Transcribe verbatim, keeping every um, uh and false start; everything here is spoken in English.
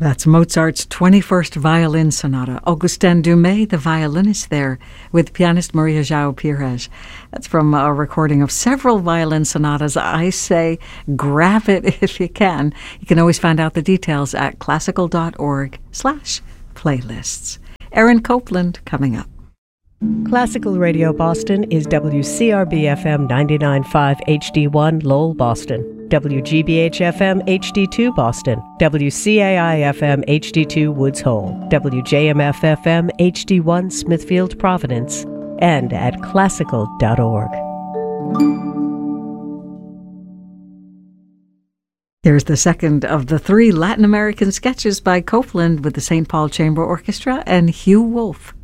That's Mozart's twenty-first Violin Sonata. Augustin Dumay, the violinist there, with pianist Maria João Pires. That's from a recording of several violin sonatas. I say grab it if you can. You can always find out the details at classical.org slash playlists. Erin Copeland coming up. Classical Radio Boston is W C R B F M ninety-nine point five H D one Lowell, Boston, W G B H F M H D two Boston, W C A I F M H D two Woods Hole, W J M F F M H D one Smithfield, Providence, and at classical dot org. Here's the second of the three Latin American sketches by Copeland with the Saint Paul Chamber Orchestra and Hugh Wolf.